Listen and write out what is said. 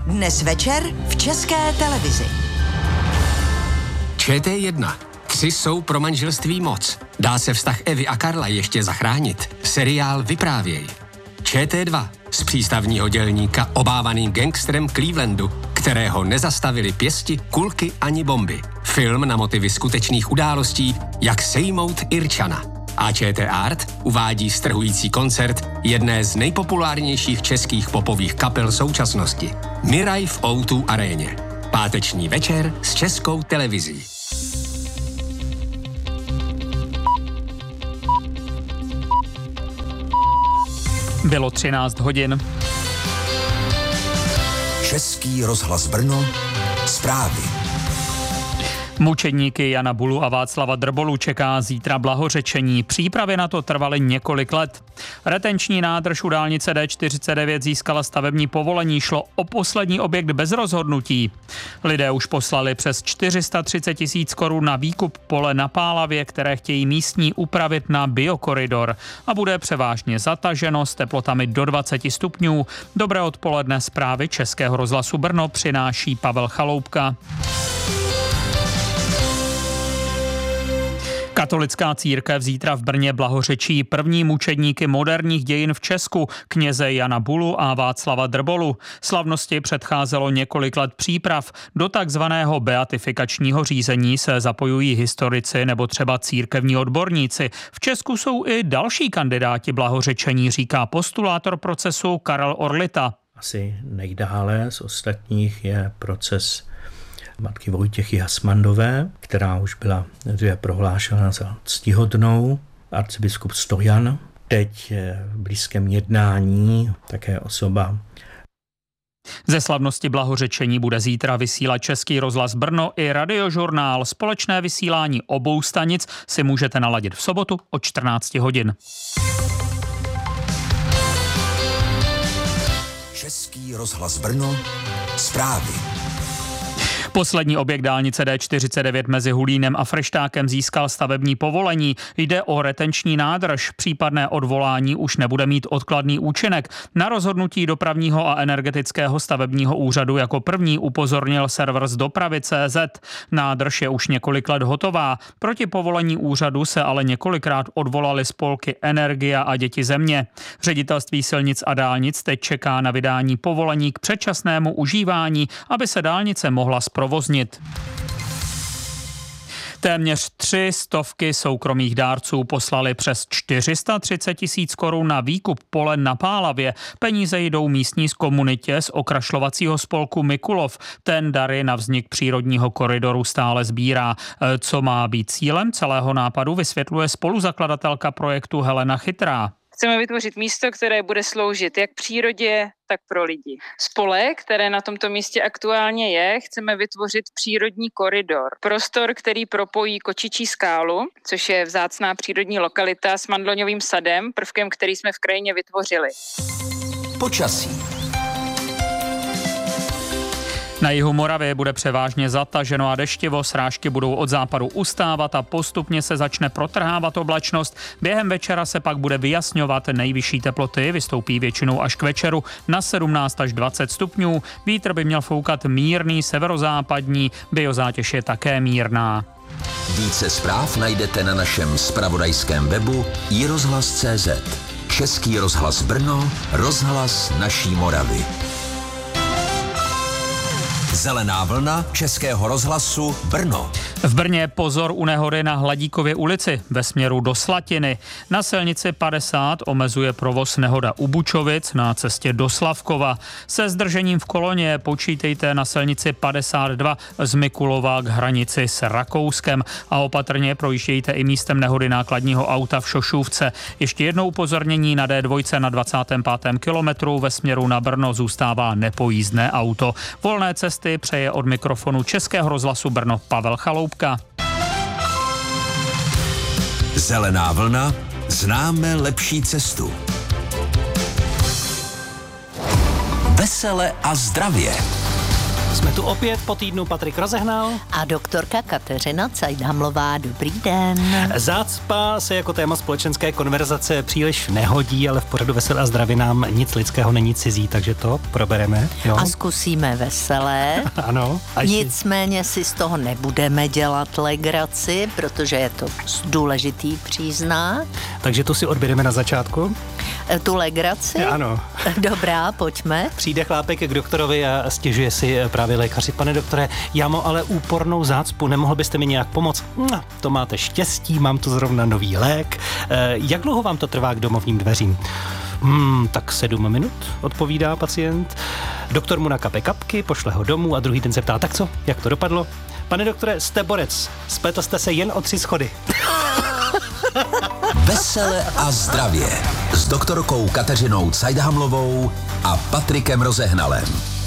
Dnes večer v České televizi. ČT1. 3 jsou pro manželství moc. Dá se vztah Evy a Karla ještě zachránit? Seriál Vyprávěj. ČT2. Z přístavního dělníka obávaným gangsterem Clevelandu, kterého nezastavili pěsti, kulky ani bomby. Film na motivy skutečných událostí, jak sejmout Irčana. A ČT Art uvádí strhující koncert jedné z nejpopulárnějších českých popových kapel současnosti. Miraj v O2 aréně. Páteční večer s Českou televizí. Bylo 13 hodin. Český rozhlas Brno, zprávy. Mučedníky Jana Bulu a Václava Drbolu čeká zítra blahořečení. Přípravy na to trvaly několik let. Retenční nádrž u dálnice D49 získala stavební povolení. Šlo o poslední objekt bez rozhodnutí. Lidé už poslali přes 430 000 korun na výkup pole na Pálavě, které chtějí místní upravit na biokoridor. A bude převážně zataženo s teplotami do 20 stupňů. Dobré odpoledne, zprávy Českého rozhlasu Brno přináší Pavel Chaloupka. Katolická církev zítra v Brně blahořečí první mučedníky moderních dějin v Česku, kněze Jana Bulu a Václava Drbolu. Slavnosti předcházelo několik let příprav. Do takzvaného beatifikačního řízení se zapojují historici nebo třeba církevní odborníci. V Česku jsou i další kandidáti blahořečení, říká postulátor procesu Karel Orlita. Asi nejdále z ostatních je proces matky Vojtěchy Hasmandové, která už byla prohlášena za ctihodnou, arcibiskup Stojan. Teď v blízkém jednání také osoba. Ze slavnosti blahořečení bude zítra vysílat Český rozhlas Brno i Radiožurnál. Společné vysílání obou stanic si můžete naladit v sobotu od 14 hodin. Český rozhlas Brno, zprávy. Poslední objekt dálnice D49 mezi Hulínem a Freštákem získal stavební povolení. Jde o retenční nádrž. Případné odvolání už nebude mít odkladný účinek. Na rozhodnutí dopravního a energetického stavebního úřadu jako první upozornil server z dopravy.cz. Nádrž je už několik let hotová. Proti povolení úřadu se ale několikrát odvolaly spolky Energia a Děti země. Ředitelství silnic a dálnic teď čeká na vydání povolení k předčasnému užívání, aby se dálnice mohla zprovoznit. Téměř 300 soukromých dárců poslali přes 430 000 korun na výkup pole na Pálavě. Peníze jdou místní komunitě z okrašlovacího spolku Mikulov. Ten dary na vznik přírodního koridoru stále sbírá. Co má být cílem celého nápadu, vysvětluje spoluzakladatelka projektu Helena Chytrá. Chceme vytvořit místo, které bude sloužit jak přírodě, tak pro lidi. Spole, které na tomto místě aktuálně je, chceme vytvořit přírodní koridor. Prostor, který propojí Kočičí skálu, což je vzácná přírodní lokalita, s mandloňovým sadem, prvkem, který jsme v krajině vytvořili. Počasí. Na jihu Moravy bude převážně zataženo a deštivo, srážky budou od západu ustávat a postupně se začne protrhávat oblačnost. Během večera se pak bude vyjasňovat, nejvyšší teploty vystoupí většinou až k večeru na 17 až 20 stupňů. Vítr by měl foukat mírný severozápadní, biozátěž je také mírná. Více zpráv najdete na našem zpravodajském webu iRozhlas.cz. Český rozhlas Brno, rozhlas naší Moravy. Zelená vlna Českého rozhlasu Brno. V Brně pozor u nehody na Hladíkově ulici ve směru do Slatiny. Na silnici 50 omezuje provoz nehoda u Bučovic na cestě do Slavkova. Se zdržením v koloně počítejte na silnici 52 z Mikulova k hranici s Rakouskem a opatrně projíždějte i místem nehody nákladního auta v Šošůvce. Ještě jednou upozornění na D2 na 25. kilometru ve směru na Brno zůstává nepojízdné auto. Volné cesty přeje od mikrofonu Českého rozhlasu Brno Pavel Chaloupka. Zelená vlna, známe lepší cestu. Vesele a zdravě. Jsme tu opět po týdnu, Patrik Rozehnal a doktorka Kateřina Cajdhamlová. Dobrý den. Zácpa se jako téma společenské konverzace příliš nehodí, ale v pořadu Veselé a zdraví nám nic lidského není cizí, takže to probereme. Jo? A zkusíme veselé. Ano. Nicméně si z toho nebudeme dělat legraci, protože je to důležitý příznak. Takže tu si odběreme na začátku. Tu legraci? Ano. Dobrá, pojďme. Přijde chlápek k doktorovi a stěžuje si právě lékaři. Pane doktore, já mám ale úpornou zácpu, nemohl byste mi nějak pomoct? To máte štěstí, mám tu zrovna nový lék. Jak dlouho vám to trvá k domovním dveřím? Tak 7 minut, odpovídá pacient. Doktor mu nakape kapky, pošle ho domů a druhý den se ptá, tak co, jak to dopadlo? Pane doktore, jste borec, spletl jste se jen o 3 schody. Vesele a zdravě s doktorkou Kateřinou Cajdhamlovou a Patrikem Rozehnalem.